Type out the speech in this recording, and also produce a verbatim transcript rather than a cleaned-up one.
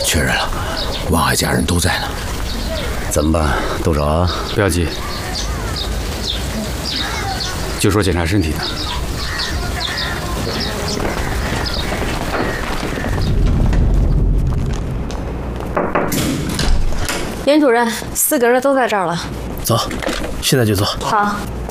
确认了，王海家人都在呢。 怎么办？都找啊？ 不要急，就说检查身体的。 严主任，四个人都在这儿了。 走，现在就走。 好。